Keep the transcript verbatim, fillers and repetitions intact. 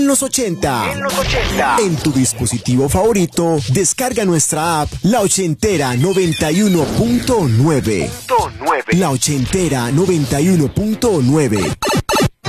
En los ochenta. En los ochenta. En tu dispositivo favorito, descarga nuestra app La Ochentera noventa y uno punto nueve. La Ochentera noventa y uno punto nueve.